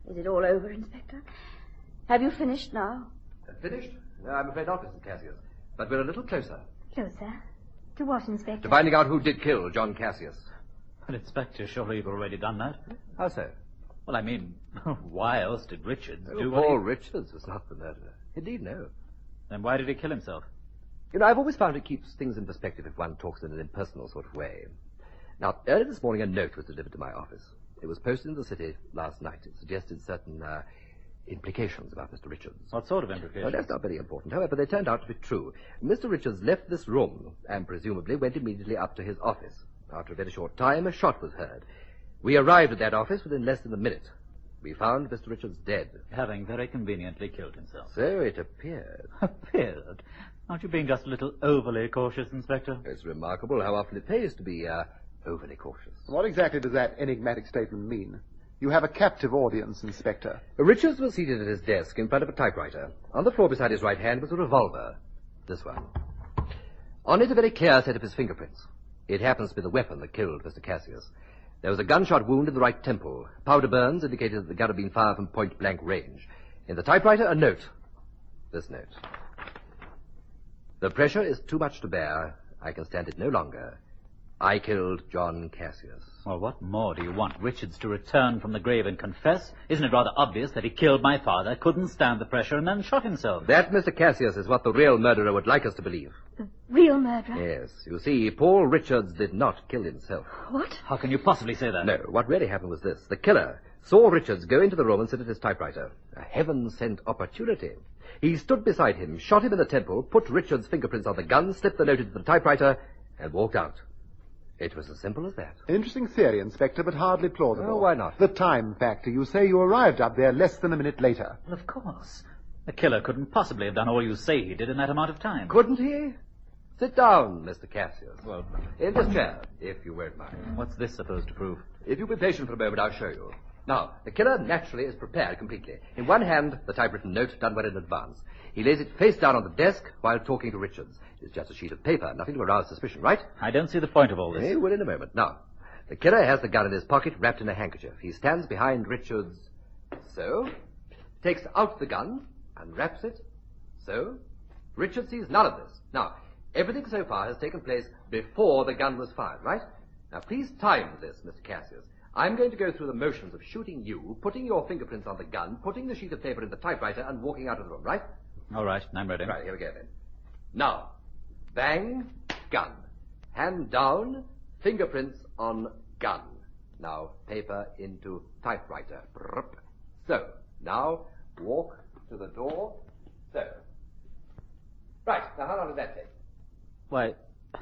Is it all over, Inspector? Have you finished now? Finished? No, I'm afraid not, Mrs. Cassius. But we're a little closer. Closer? To what, Inspector? To finding out who did kill John Cassius. Well, Inspector, surely you've already done that. How so? Well, I mean, why else did Richards do Paul Richards was not the murderer. Indeed, no. Then why did he kill himself? You know, I've always found it keeps things in perspective if one talks in an impersonal sort of way. Now, early this morning, a note was delivered to my office. It was posted in the city last night. It suggested certain implications about Mr. Richards. What sort of implications? Well, that's not very important. However, they turned out to be true. Mr. Richards left this room and presumably went immediately up to his office. After a very short time, a shot was heard. We arrived at that office within less than a minute. We found Mr. Richards dead. Having very conveniently killed himself. So it appeared. Appeared? Aren't you being just a little overly cautious, Inspector? It's remarkable how often it pays to be overly cautious. What exactly does that enigmatic statement mean? You have a captive audience, Inspector. Richards was seated at his desk in front of a typewriter. On the floor beside his right hand was a revolver. This one. On it, a very clear set of his fingerprints. It happens to be the weapon that killed Mr. Cassius. There was a gunshot wound in the right temple. Powder burns indicated that the gun had been fired from point-blank range. In the typewriter, a note. This note. The pressure is too much to bear. I can stand it no longer. I killed John Cassius. Well, what more do you want? Richards to return from the grave and confess? Isn't it rather obvious that he killed my father, couldn't stand the pressure, and then shot himself? That, Mr. Cassius, is what the real murderer would like us to believe. The real murderer? Yes. You see, Paul Richards did not kill himself. What? How can you possibly say that? No, what really happened was this. The killer saw Richards go into the room and sit at his typewriter. A heaven-sent opportunity. He stood beside him, shot him in the temple, put Richards' fingerprints on the gun, slipped the note into the typewriter, and walked out. It was as simple as that. Interesting theory, Inspector, but hardly plausible. Oh, why not? The time factor. You say you arrived up there less than a minute later. Well, of course. The killer couldn't possibly have done all you say he did in that amount of time. Couldn't he? Sit down, Mr. Cassius. Well, in this chair, if you won't mind. what's this supposed to prove? If you'll be patient for a moment, I'll show you. Now, the killer naturally is prepared completely. In one hand, the typewritten note done well in advance. He lays it face down on the desk while talking to Richards. It's just a sheet of paper, nothing to arouse suspicion, right? I don't see the point of all this. Eh, well, in a moment. Now, the killer has the gun in his pocket wrapped in a handkerchief. He stands behind Richards, so, takes out the gun, unwraps it, so. Richards sees none of this. Now, everything so far has taken place before the gun was fired, right? Now, please time this, Mr. Cassius. I'm going to go through the motions of shooting you, putting your fingerprints on the gun, putting the sheet of paper in the typewriter, and walking out of the room, right? All right, I'm ready. Right, here we go then. Now, bang, gun. Hand down, fingerprints on gun. Now, paper into typewriter. Brrp. So, now, walk to the door. So. Right, now how long did that take? Why,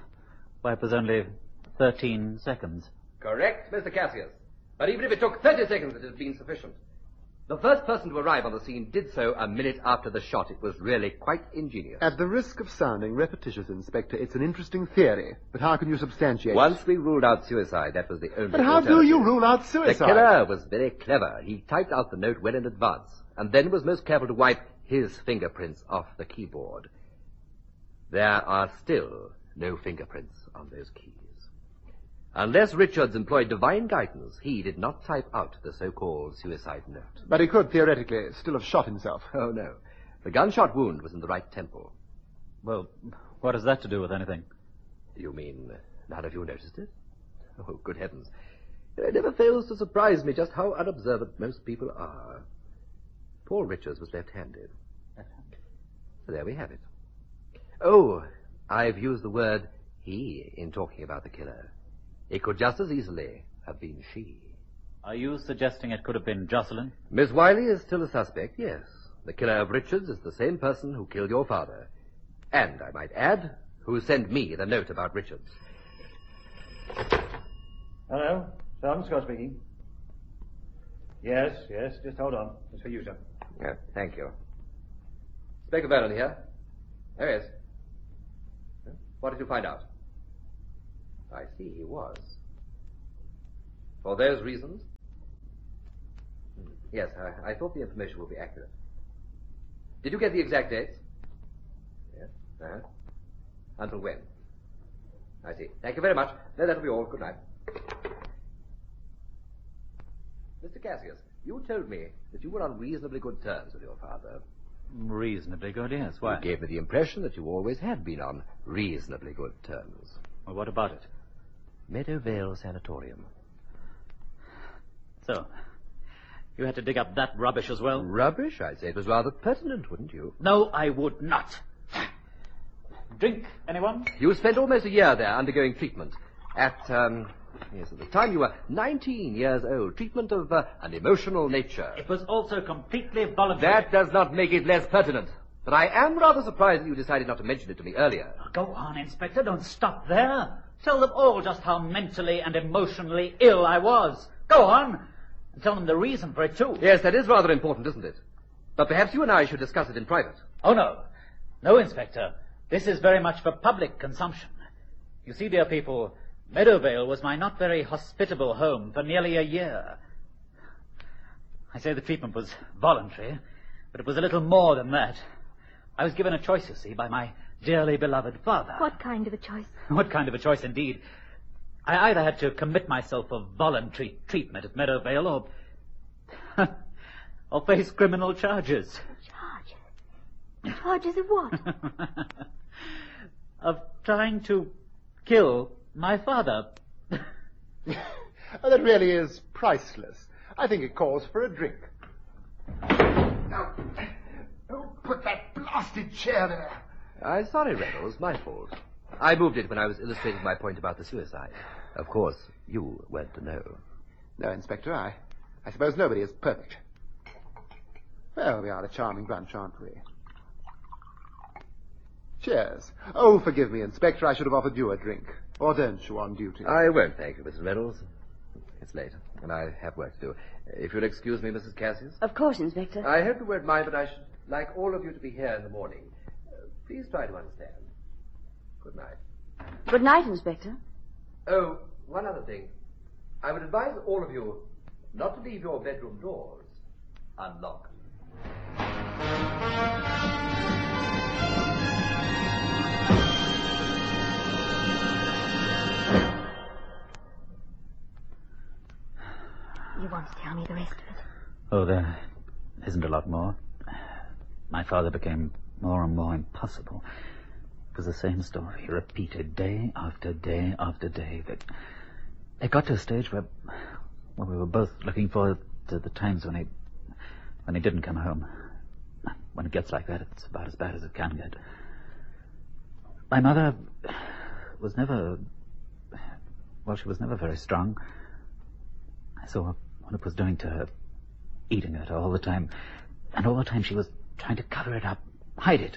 it was only 13 seconds. Correct, Mr. Cassius. But even if it took 30 seconds, it had been sufficient. The first person to arrive on the scene did so a minute after the shot. It was really quite ingenious. At the risk of sounding repetitious, Inspector, it's an interesting theory. But how can you substantiate it? Once we ruled out suicide, that was the only But how do you rule out suicide? The killer was very clever. He typed out the note well in advance, and then was most careful to wipe his fingerprints off the keyboard. There are still no fingerprints on those keys. Unless Richards employed divine guidance, he did not type out the so-called suicide note. But he could, theoretically, still have shot himself. Oh, no. The gunshot wound was in the right temple. Well, what has that to do with anything? You mean none of you noticed it? Oh, good heavens. It never fails to surprise me just how unobservant most people are. Paul Richards was left-handed. So there we have it. Oh, I've used the word he in talking about the killer. It could just as easily have been she. Are you suggesting it could have been Jocelyn? Miss Wiley is still a suspect, yes. The killer of Richards is the same person who killed your father. And, I might add, who sent me the note about Richards. Hello, Sergeant Scott speaking. Yes, just hold on. It's for you, sir. Yeah, thank you. Inspector Vernon here. Oh, yes. What did you find out? I see, he was. For those reasons? Yes, I thought the information would be accurate. Did you get the exact dates? Yes. Until when? I see. Thank you very much. No, that'll be all. Good night. Mr. Cassius, You told me that you were on reasonably good terms with your father. Reasonably good, yes. Why? You gave me the impression that you always had been on reasonably good terms. Well, what about it? Meadowvale Sanatorium. So, you had to dig up that rubbish as well? Rubbish? I'd say it was rather pertinent, wouldn't you? No, I would not. Drink, anyone? You spent almost a year there undergoing treatment. At the time you were 19 years old. Treatment of an emotional nature. It was also completely voluntary. That does not make it less pertinent. But I am rather surprised that you decided not to mention it to me earlier. Go on, Inspector. Don't stop there. Tell them all just how mentally and emotionally ill I was. Go on. And tell them the reason for it, too. Yes, that is rather important, isn't it? But perhaps you and I should discuss it in private. Oh, no. No, Inspector. This is very much for public consumption. You see, dear people, Meadowvale was my not very hospitable home for nearly a year. I say the treatment was voluntary, but it was a little more than that. I was given a choice, you see, by my dearly beloved father. What kind of a choice? What kind of a choice, indeed. I either had to commit myself for voluntary treatment at Meadowvale or face criminal charges. Charges? Charges of what? Of trying to kill my father. That really is priceless. I think it calls for a drink. Now, put that blasted chair there. I'm sorry, Reynolds. My fault. I moved it when I was illustrating my point about the suicide. Of course, you weren't to know. No, Inspector, I suppose nobody is perfect. Well, we are a charming bunch, aren't we? Cheers. Oh, forgive me, Inspector. I should have offered you a drink. Or don't you on duty? I won't, thank you, Mrs. Reynolds. It's late, and I have work to do. If you'll excuse me, Mrs. Cassius. Of course, Inspector. I hope you won't mind, but I should like all of you to be here in the morning. Please try to understand. Good night. Good night, Inspector. Oh, one other thing. I would advise all of you not to leave your bedroom doors unlocked. You want to tell me the rest of it? Oh, there isn't a lot more. My father became more and more impossible. It was the same story, repeated day after day after day. It got to a stage where we were both looking forward to the times when he didn't come home. When it gets like that, it's about as bad as it can get. My mother was never... Well, she was never very strong. I saw what it was doing to her, eating at her all the time. And all the time she was trying to cover it up, hide it.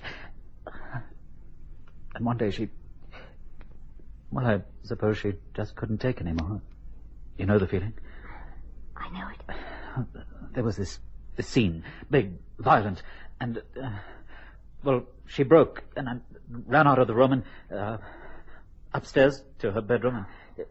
And one day well, I suppose she just couldn't take any more. You know the feeling? I know it. There was this scene, big, violent, and, well, she broke, and I ran out of the room and, upstairs to her bedroom, and,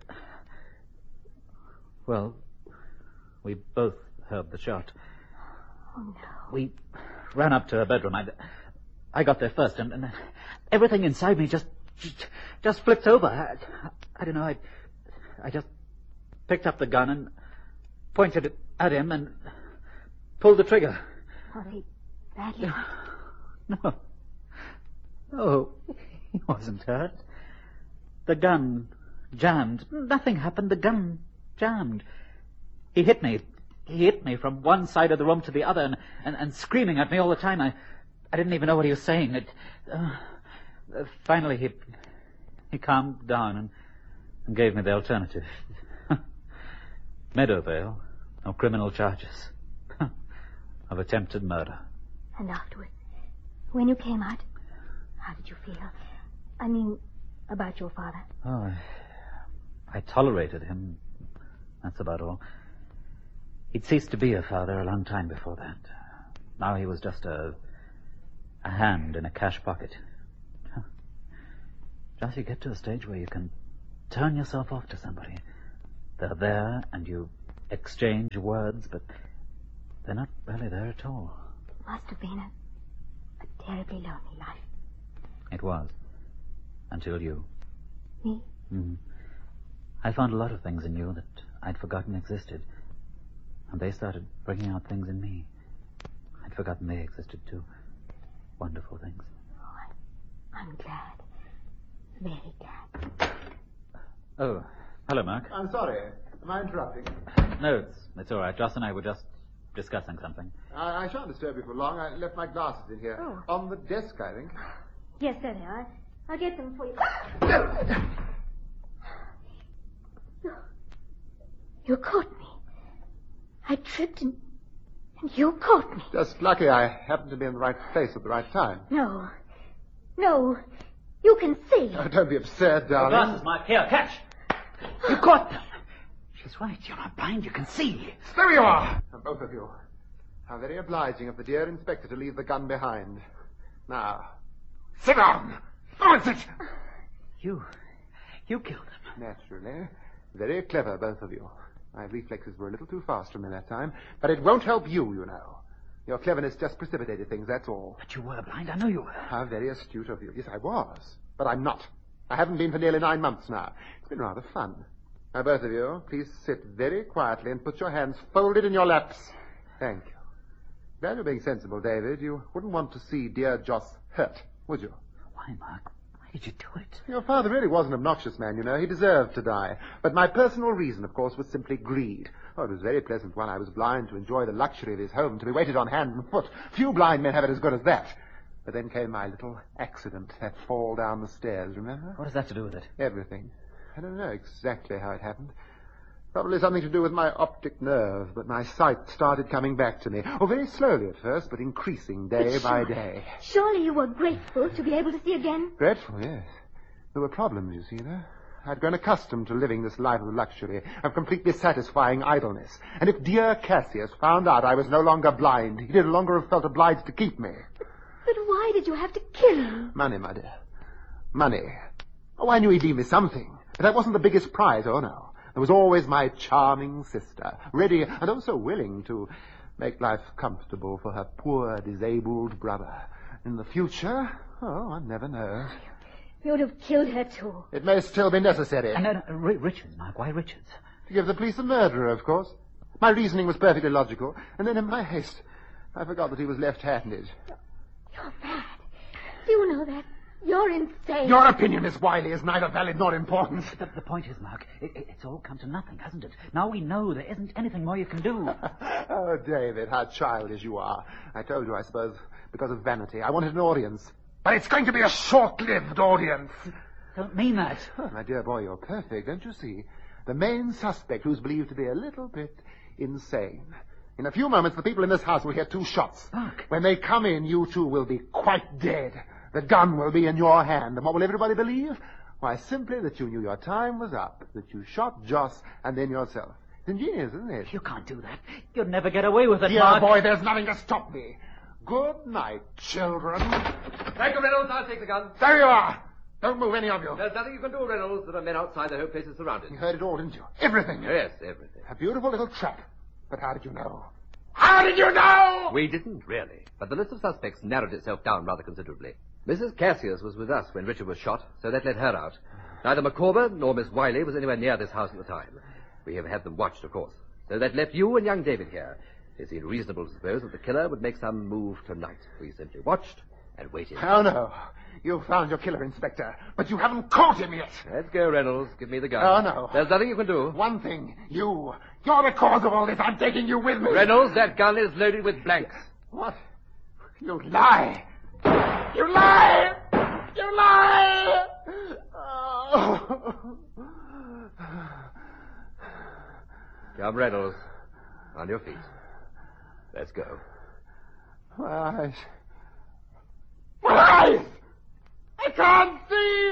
well, we both heard the shot. Oh, no. We ran up to her bedroom. I got there first, and everything inside me just flipped over. I don't know, I just picked up the gun and pointed it at him and pulled the trigger. Was he badly? No. No, he wasn't hurt. The gun jammed. Nothing happened. The gun jammed. He hit me. He hit me from one side of the room to the other and screaming at me all the time. I didn't even know what he was saying. Finally, he calmed down and gave me the alternative. Meadowvale, no criminal charges. Of attempted murder. And afterwards, when you came out, how did you feel? I mean, about your father. Oh, I tolerated him. That's about all. He'd ceased to be a father a long time before that. Now he was just a hand in a cash pocket. Just you get to a stage where you can turn yourself off to somebody. They're there and you exchange words, but they're not really there at all. Must have been a terribly lonely life. It was. Until you. Me? Mm-hmm. I found a lot of things in you that I'd forgotten existed. And they started bringing out things in me. I'd forgotten they existed, too. Wonderful things. Oh, I'm glad. Very glad. Oh, hello, Mark. I'm sorry. Am I interrupting? No, it's all right. Joss and I were just discussing something. I shan't disturb you for long. I left my glasses in here. Oh. On the desk, I think. Yes, there they are. I'll get them for you. You caught me. I tripped and you caught me. Just lucky I happened to be in the right place at the right time. No. No. You can see. Oh, don't be absurd, darling. Glasses, Mark. Here, catch. You caught them. She's right. You're not blind. You can see. There you are! Both of you. How very obliging of the dear inspector to leave the gun behind. Now, sit down! Go and sit! You killed them. Naturally. Very clever, both of you. My reflexes were a little too fast for me that time, but it won't help you, you know. Your cleverness just precipitated things, that's all. But you were blind. I know you were. How very astute of you. Yes, I was. But I'm not. I haven't been for nearly 9 months now. It's been rather fun. Now, both of you, please sit very quietly and put your hands folded in your laps. Thank you. Glad you're being sensible, David. You wouldn't want to see dear Joss hurt, would you? Why, Mark? Why did you do it? Your father really was an obnoxious man, you know. He deserved to die. But my personal reason, of course, was simply greed. Oh, it was very pleasant while I was blind to enjoy the luxury of his home, to be waited on hand and foot. Few blind men have it as good as that. But then came my little accident, that fall down the stairs, remember? What has that to do with it? Everything. I don't know exactly how it happened. Probably something to do with my optic nerve, but my sight started coming back to me. Oh, very slowly at first, but increasing day by day. Surely you were grateful to be able to see again? Grateful, yes. There were problems, you see, though. I'd grown accustomed to living this life of luxury, of completely satisfying idleness. And if dear Cassius found out I was no longer blind, he no longer have felt obliged to keep me. But why did you have to kill him? Money, my dear. Money. Oh, I knew he'd leave me something. But that wasn't the biggest prize, oh no. There was always my charming sister, ready and also willing to make life comfortable for her poor, disabled brother. In the future, oh, one never knows. You would have killed her, too. It may still be necessary. No, Richards, Mark. Why Richards? To give the police a murderer, of course. My reasoning was perfectly logical, and then in my haste, I forgot that he was left-handed. You're mad. Do you know that? You're insane. Your opinion, Miss Wiley, is neither valid nor important. The point is, Mark, it's all come to nothing, hasn't it? Now we know there isn't anything more you can do. Oh, David, how childish you are. I told you, I suppose, because of vanity. I wanted an audience. But it's going to be a short-lived audience. Don't mean that. Oh, my dear boy, you're perfect, don't you see? The main suspect, who's believed to be a little bit insane. In a few moments, the people in this house will hear 2 shots. Mark. When they come in, you two will be quite dead. The gun will be in your hand. And what will everybody believe? Why, simply that you knew your time was up, that you shot Joss and then yourself. It's ingenious, isn't it? You can't do that. You'll never get away with it, Dear Mark. boy, there's nothing to stop me. Good night, children. Thank you, Reynolds. I'll take the gun. There you are. Don't move any of you. There's nothing you can do, Reynolds. There are men outside. The whole place is surrounded. You heard it all, didn't you? Everything. Yes, everything. A beautiful little trap. But how did you know? How did you know? We didn't, really. But the list of suspects narrowed itself down rather considerably. Mrs. Cassius was with us when Richard was shot, so that let her out. Neither Micawber nor Miss Wiley was anywhere near this house at the time. We have had them watched, of course. So that left you and young David here. It seemed reasonable to suppose that the killer would make some move tonight. We simply watched and waited. Oh, no. You found your killer, Inspector, but you haven't caught him yet. Let's go, Reynolds. Give me the gun. Oh, no. There's nothing you can do. One thing. You're the cause of all this. I'm taking you with me. Reynolds, that gun is loaded with blanks. What? You lie. You lie! You lie! Oh. Come, Reynolds. On your feet. Let's go. My eyes. My eyes! I can't see!